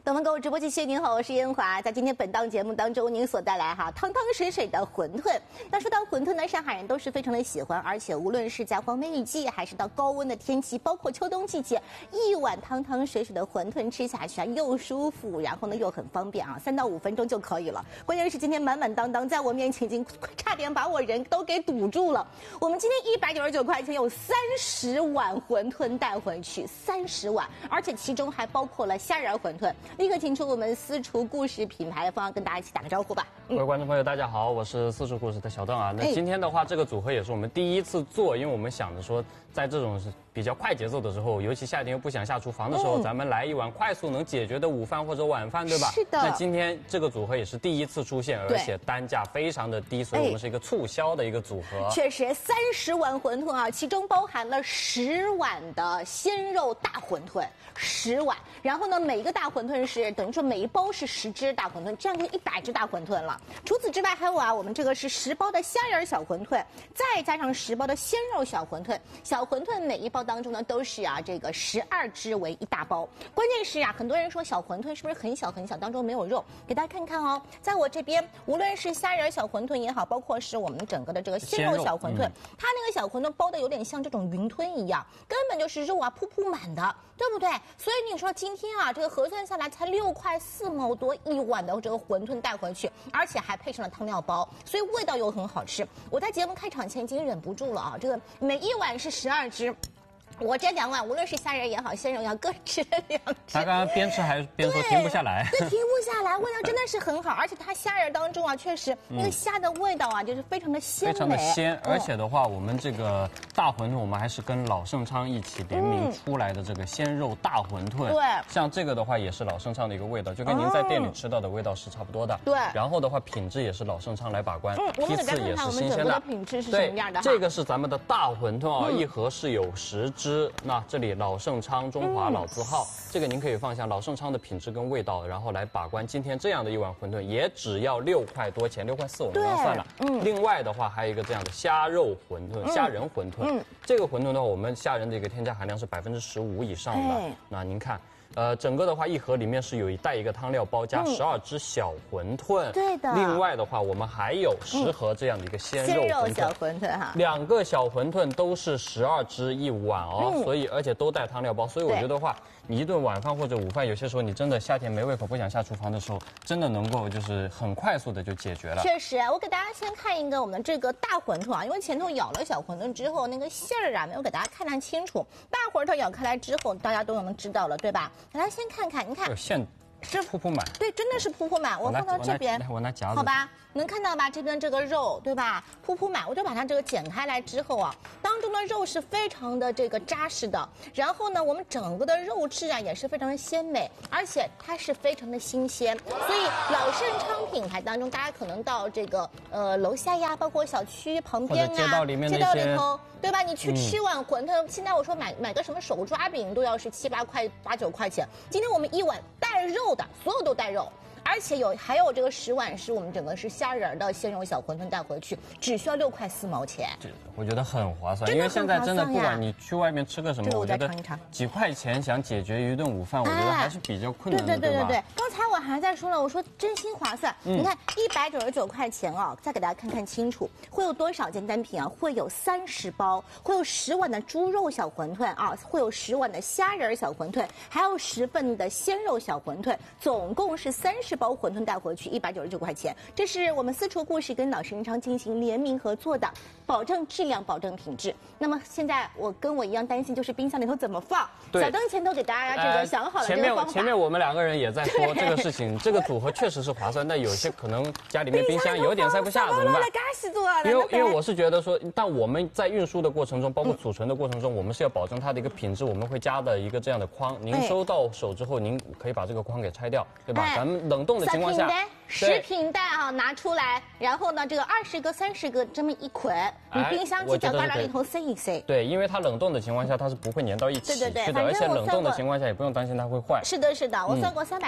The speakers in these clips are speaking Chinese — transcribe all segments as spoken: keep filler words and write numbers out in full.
东方购物直播继续，您好，我是燕华。在今天本档节目当中，您所带来哈汤汤水水的馄饨。那说到馄饨呢，上海人都是非常的喜欢，而且无论是在黄梅雨季，还是到高温的天气，包括秋冬季节，一碗汤汤水水的馄饨吃下去啊，又舒服，然后呢又很方便啊，三到五分钟就可以了。关键是今天满满当当，在我面前已经差点把我人都给堵住了。我们今天一百九十九块钱有三十碗馄饨带回去，三十碗，而且其中还包括了虾仁馄饨。立刻请出我们私厨故事品牌的方，跟大家一起打个招呼吧。 各位观众朋友，大家好，我是私厨故事的小邓啊。那今天的话，这个组合也是我们第一次做，因为我们想着说，在这种比较快节奏的时候，尤其夏天又不想下厨房的时候，嗯、咱们来一碗快速能解决的午饭或者晚饭，对吧？ 是的。 那今天这个组合也是第一次出现，而且单价非常的低，所以我们是一个促销的一个组合。 确实，三十碗馄饨啊，其中包含了十碗的鲜肉大馄饨，十碗。然后呢，每一个大馄饨是等于说每一包是十只大馄饨，这样就一百只大馄饨了。除此之外，还有啊，我们这个是十包的虾仁小馄饨，再加上十包的鲜肉小馄饨。小馄饨每一包当中呢，都是啊这个十二只为一大包。关键是啊，很多人说小馄饨是不是很小很小，当中没有肉？给大家看看哦，在我这边，无论是虾仁小馄饨也好，包括是我们整个的这个鲜肉小馄饨，嗯、它那个小馄饨包的有点像这种云吞一样，根本就是肉啊扑扑满的，对不对？所以你说今天啊，这个核算下来才六块四毛多一碗的这个馄饨带回去，而且还配上了汤料包，所以味道又很好吃。我在节目开场前已经忍不住了啊，这个每一碗是十二只。我这两碗，无论是虾仁也好，鲜肉也好，各吃了两只。 他刚刚边吃还边说停不下来， 对，停不下来，味道真的是很好，而且它虾仁当中啊，确实那个虾的味道啊，就是非常的鲜美， 非常的鲜。而且的话，我们这个大馄饨，我们还是跟老盛昌一起联名出来的这个鲜肉大馄饨。 对， 像这个的话，也是老盛昌的一个味道，就跟您在店里吃到的味道是差不多的。 对。 然后的话，品质也是老盛昌来把关，批次也是新鲜的。 品质是什么样的？ 这个是咱们的大馄饨啊，一盒是有十只。那这里。老盛昌中华老字号，嗯、这个您可以放下老盛昌的品质跟味道，然后来把关。今天这样的一碗馄饨也只要六块多钱，六块四我们刚算了。嗯。另外的话还有一个这样的虾肉馄饨、嗯、虾仁馄饨。嗯。这个馄饨的话，我们虾仁的一个添加含量是百分之十五以上的。哎、那您看。呃，整个的话，一盒里面是有一带一个汤料包，加十二只小馄饨。 对的。 另外的话，我们还有十盒这样的一个鲜肉馄饨。 小馄饨哈。 两个小馄饨都是十二只一碗哦，嗯、所以而且都带汤料包，所以我觉得话，你一顿晚饭或者午饭，有些时候你真的夏天没胃口不想下厨房的时候，真的能够就是很快速的就解决了。 确实，我给大家先看一个我们这个大馄饨啊，因为前头咬了小馄饨之后，那个馅儿啊没有给大家看得清楚。大馄饨咬开来之后，大家都能知道了，对吧？大家先看看，你看， 馅是铺铺满， 对，真的是铺铺满。我放到这边， 我拿夹子， 好吧，能看到吧？这边这个肉，对吧？铺铺满，我就把它这个剪开来之后啊，当中的肉是非常的这个扎实的。然后呢，我们整个的肉质啊也是非常的鲜美，而且它是非常的新鲜。所以老盛昌品牌当中，大家可能到这个呃楼下呀，包括小区旁边啊， 街道里面街道里头。对吧？你去吃碗馄饨，嗯、现在我说买买个什么手抓饼都要是七八块、八九块钱。今天我们一碗带肉的，所有都带肉，而且有还有这个十碗是我们整个是虾仁的鲜肉小馄饨带回去，只需要六块四毛钱。 我觉得很划算，因为现在真的不管你去外面吃个什么，我觉得几块钱想解决一顿午饭，我觉得还是比较困难的， 对对对对对。刚才我还在说了，我说真心划算。你看一百九十九块钱啊，再给大家看看清楚，会有多少件单品啊？会有三十包，会有十碗的猪肉小馄饨啊，会有十碗的虾仁小馄饨，还有十份的鲜肉小馄饨，总共是三十包馄饨带回去一百九十九块钱。这是我们私厨故事跟老盛昌进行联名合作的，保证质量，保证品质。那么现在我跟我一样担心，就是冰箱里头怎么放。小灯前头给大家这个想好了这个方法。 前面前面我们两个人也在说这个事情，这个组合确实是划算，但有些可能家里面冰箱有点塞不下，怎么办？因为因为我是觉得说，但我们在运输的过程中，包括储存的过程中，我们是要保证它的一个品质，我们会加的一个这样的框。您收到手之后，您可以把这个框给拆掉，对吧？咱们冷冻的情况下。 食品袋啊拿出来，然后呢，这个二十个、三十个这么一捆，你冰箱犄角旮旯里头塞一塞。 对，因为它冷冻的情况下，它是不会粘到一起去的，而且冷冻的情况下也不用担心它会坏。 是的，是的，我算过三百四十个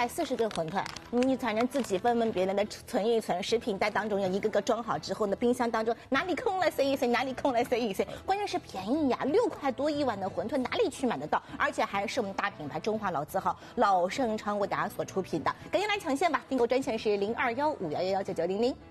馄饨，你才能自己分分别别的存一存，食品袋当中要一个个装好之后呢，冰箱当中哪里空了塞一塞，哪里空了塞一塞，关键是便宜呀，六块多一碗的馄饨哪里去买得到？而且还是我们大品牌中华老字号老盛昌为大家所出品的，赶紧来抢线吧！订购专线是零二幺五幺幺幺九九零零。